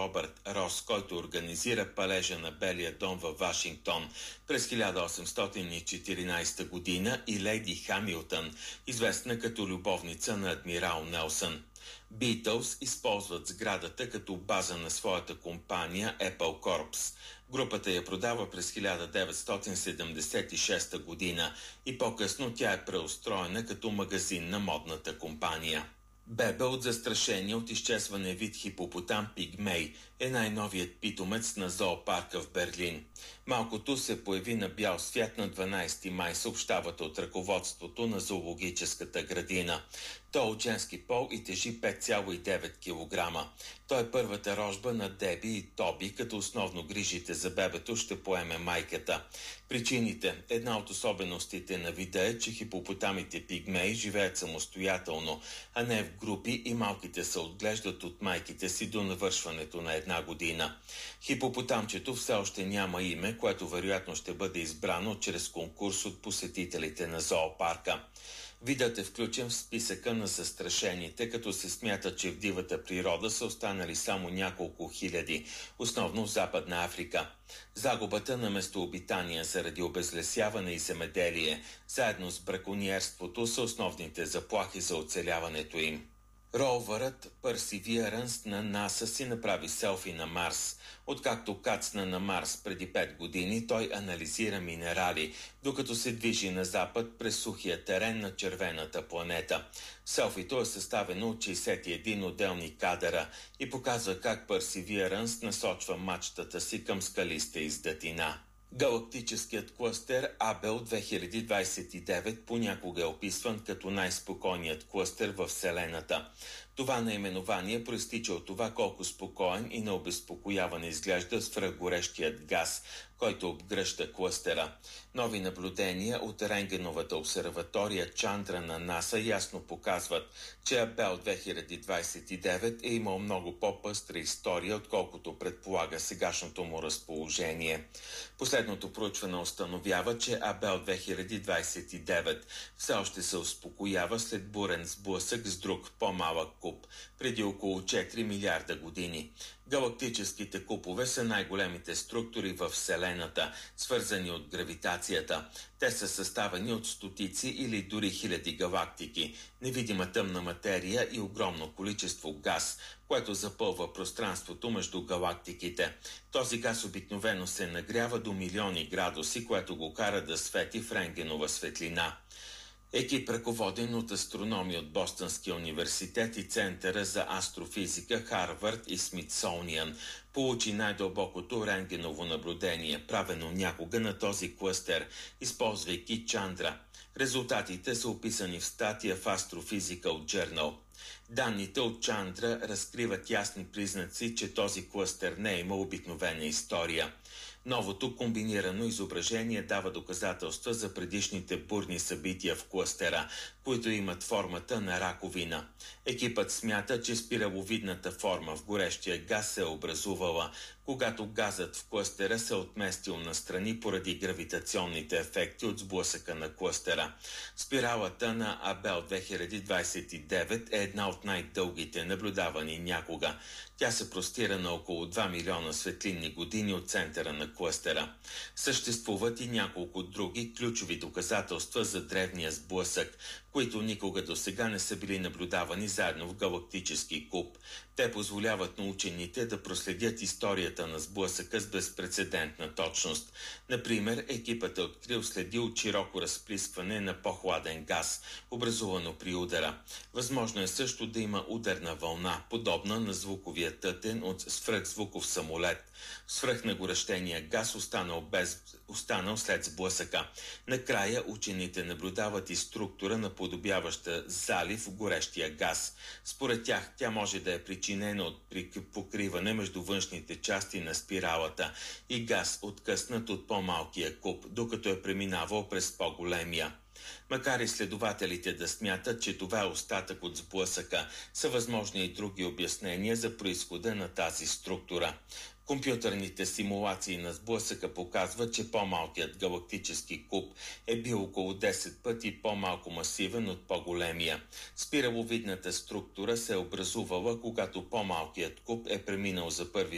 Робърт Рос, който организира палежа на Белия дом във Вашингтон през 1814 година, и Лейди Хамилтън, известна като любовница на адмирал Нелсън. Битълс използват сградата като база на своята компания Apple Corps. Групата я продава през 1976 година и по-късно тя е преустроена като магазин на модната компания. Бебе от застрашение от изчезване вид хипопотам пигмей е най-новият питомец на зоопарка в Берлин. Малкото се появи на бял свят на 12 май, съобщават от ръководството на зоологическата градина. Той от женски пол и тежи 5,9 кг. Той е първата рожба на Деби и Тоби, като основно грижите за бебето ще поеме майката. Причините: една от особеностите на вида е, че хипопотамите пигмеи живеят самостоятелно, а не в групи, и малките се отглеждат от майките си до навършването на 1 година. Хипопотамчето все още няма име, което вероятно ще бъде избрано чрез конкурс от посетителите на зоопарка. Видът е включен в списъка на застрашените, като се смята, че в дивата природа са останали само няколко хиляди, основно в Западна Африка. Загубата на местообитания заради обезлесяване и земеделие, заедно с бракониерството, са основните заплахи за оцеляването им. Ровърът Perseverance на НАСА си направи селфи на Марс. Откакто кацна на Марс преди 5 години, той анализира минерали, докато се движи на запад през сухия терен на червената планета. Селфито е съставено от 61 отделни кадъра и показва как Perseverance насочва мачтата си към скалиста издатина. Галактическият клъстер Абел 2029 понякога е описван като най-спокойният клъстер във Вселената. Това наименование проистича от това колко спокоен и необезпокояван изглежда свръхгорещият газ, който обгръща клъстера. Нови наблюдения от рентгеновата обсерватория Чандра на НАСА ясно показват, че Абел 2029 е имал много по-пъстра история, отколкото предполага сегашното му разположение. Последното проучване установява, че Абел 2029 все още се успокоява след бурен сблъсък с друг по-малък куп преди около 4 милиарда години. Галактическите купове са най-големите структури във Вселената, свързани от гравитацията. Те са съставени от стотици или дори хиляди галактики, невидима тъмна материя и огромно количество газ, което запълва пространството между галактиките. Този газ обикновено се нагрява до милиони градуси, което го кара да свети в рентгенова светлина. Екип, ръководен от астрономи от Бостонския университет и Центъра за астрофизика Харвард и Смитсониан, получи най-дълбокото рентгеново наблюдение, правено някога на този клъстер, използвайки Чандра. Резултатите са описани в статия в Astrophysical Journal. Данните от Чандра разкриват ясни признаци, че този клъстер не е имал обикновена история. Новото комбинирано изображение дава доказателства за предишните бурни събития в клъстера, които имат формата на раковина. Екипът смята, че спираловидната форма в горещия газ се е образувала, когато газът в клъстера се отместил настрани поради гравитационните ефекти от сблъсъка на клъстера. Спиралата на Абел 2029 е една от най-дългите, наблюдавани някога. Тя се простира на около 2 милиона светлинни години от центъра на клъстера. Съществуват и няколко други ключови доказателства за древния сблъсък, които никога до сега не са били наблюдавани заедно в галактически куп. Те позволяват на учените да проследят историята на сблъсъка с безпрецедентна точност. Например, екипът е открил следи от широко разплискване на по-хладен газ, образувано при удара. Възможно е също да има ударна вълна, подобна на звуковия тътен от свръхзвуков самолет. Свръхнагорещения газ останал след сблъсъка. Накрая учените наблюдават и структура, наподобяваща залив в горещия газ. Според тях тя може да е причинена от покриване между външните части на спиралата и газ, откъснат от по-малкия куп, докато е преминавал през по-големия. Макар изследователите да смятат, че това е остатък от сблъсъка, са възможни и други обяснения за произхода на тази структура. Компютърните симулации на сблъсъка показват, че по-малкият галактически куп е бил около 10 пъти по-малко масивен от по-големия. Спираловидната структура се е образувала, когато по-малкият куп е преминал за първи